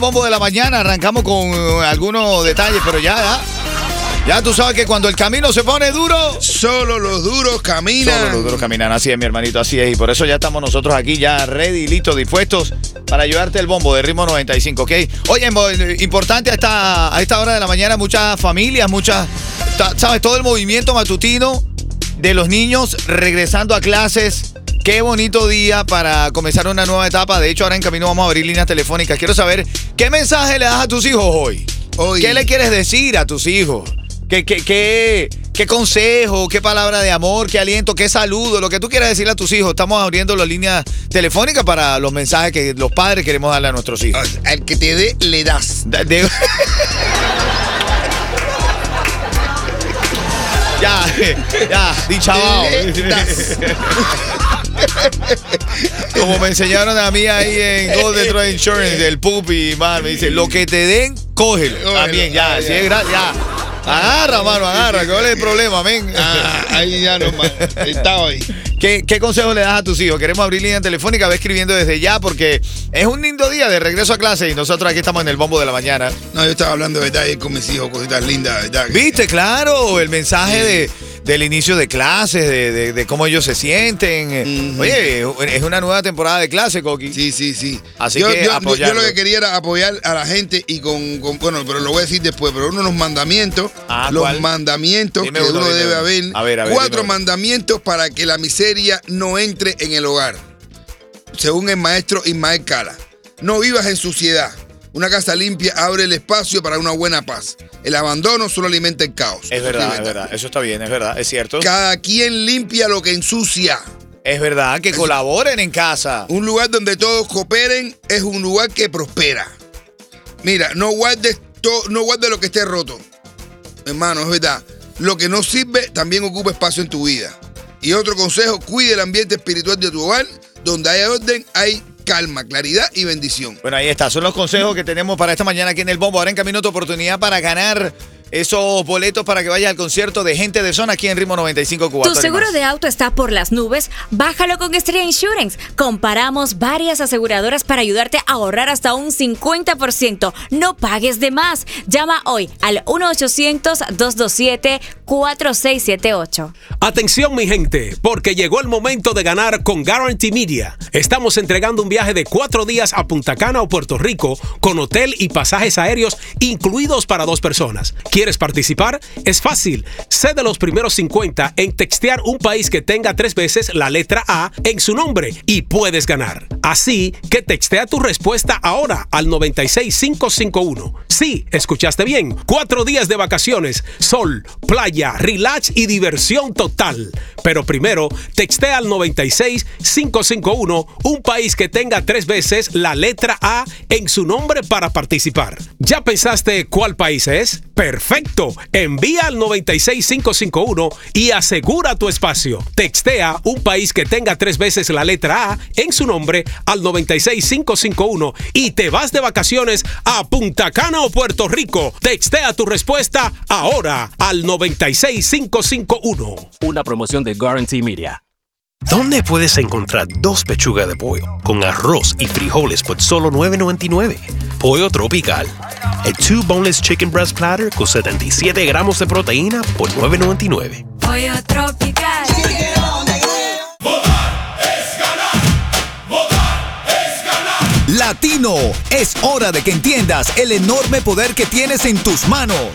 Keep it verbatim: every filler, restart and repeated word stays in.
Bombo de la mañana, arrancamos con uh, algunos detalles, pero ya, ya, ya tú sabes que cuando el camino se pone duro, solo los duros caminan. Solo los duros caminan, así es, mi hermanito, así es. Y por eso ya estamos nosotros aquí ya ready, listos, dispuestos para llevarte el bombo de Ritmo noventa y cinco, ¿ok? Oye, importante a esta, a esta hora de la mañana, muchas familias, muchas, ¿sabes? Todo el movimiento matutino de los niños regresando a clases. Qué bonito día para comenzar una nueva etapa. De hecho, ahora en camino vamos a abrir líneas telefónicas. Quiero saber, ¿qué mensaje le das a tus hijos hoy? hoy. ¿Qué le quieres decir a tus hijos? ¿Qué, qué, qué, qué consejo, qué palabra de amor, qué aliento, qué saludo? Lo que tú quieras decirle a tus hijos. Estamos abriendo las líneas telefónicas para los mensajes que los padres queremos darle a nuestros hijos. Al que te dé, le das. De, de... ya, ya, dichabao. Como me enseñaron a mí ahí en Gold Detroit Insurance, el pupi, man, me dice, lo que te den, cógelo. También, ya, ya, si es gratis, ya. Agarra, mano, agarra. ¿Cuál es el problema, men? Ah, ahí ya no, man. Estaba ahí. ¿Qué, ¿Qué consejo le das a tus hijos? Queremos abrir línea telefónica, ve escribiendo desde ya, porque es un lindo día de regreso a clase y nosotros aquí estamos en el bombo de la mañana. No, yo estaba hablando de detalles con mis hijos, cositas lindas, ¿verdad? ¿Viste? Claro, el mensaje sí. de... del inicio de clases, de, de, de cómo ellos se sienten. Mm-hmm. Oye, es una nueva temporada de clase, Coqui. Sí, sí, sí. Así yo, que yo, apoyarlo. Yo lo que quería era apoyar a la gente y con, con bueno, pero lo voy a decir después, pero uno de los mandamientos, ah, los ¿cuál? mandamientos dime que uno, uno debe dime. haber, a ver, a ver, cuatro mandamientos para que la miseria no entre en el hogar. Según el maestro Ismael Cala. No vivas en suciedad. Una casa limpia abre el espacio para una buena paz. El abandono solo alimenta el caos. Es verdad, es verdad. Eso está bien, es verdad, es cierto. Cada quien limpia lo que ensucia. Es verdad, que es, colaboren en casa. Un lugar donde todos cooperen es un lugar que prospera. Mira, no guardes, to, no guardes lo que esté roto. Hermano, es verdad. Lo que no sirve también ocupa espacio en tu vida. Y otro consejo, cuide el ambiente espiritual de tu hogar. Donde hay orden, hay calma, claridad y bendición. Bueno, ahí está. Son los consejos que tenemos para esta mañana aquí en el Bombo. Ahora en camino tu oportunidad para ganar esos boletos para que vayas al concierto de Gente de Zona aquí en Ritmo noventa y cinco Cubatón. Tu seguro de auto está por las nubes. Bájalo con Estrella Insurance. Comparamos varias aseguradoras para ayudarte a ahorrar hasta un cincuenta por ciento. No pagues de más. Llama hoy al uno ochocientos, dos dos siete, cuatro seis siete ocho. Atención, mi gente, porque llegó el momento de ganar con Guarantee Media. Estamos entregando un viaje de cuatro días a Punta Cana o Puerto Rico con hotel y pasajes aéreos incluidos para dos personas. ¿Quieres participar? Es fácil. Sé de los primeros cincuenta en textear un país que tenga tres veces la letra A en su nombre y puedes ganar. Así que textea tu respuesta ahora al noventa y seis cinco cinco uno. Sí, escuchaste bien. Cuatro días de vacaciones, sol, playa, relax y diversión total. Pero primero, textea al noventa y seis cinco cinco uno un país que tenga tres veces la letra A en su nombre para participar. ¿Ya pensaste cuál país es? Perfecto. Envía al noventa y seis cinco cinco uno y asegura tu espacio. Textea un país que tenga tres veces la letra A en su nombre al noventa y seis cinco cinco uno y te vas de vacaciones a Punta Cana o Puerto Rico. Textea tu respuesta ahora al noventa y seis cinco cinco uno. Una promoción de Guarantee Media. ¿Dónde puedes encontrar dos pechugas de pollo con arroz y frijoles por solo nueve noventa y nueve? Pollo Tropical. El two boneless chicken breast platter con setenta y siete gramos de proteína por nueve noventa y nueve. Pollo Tropical. Votar es ganar. Votar es ganar. Latino, es hora de que entiendas el enorme poder que tienes en tus manos.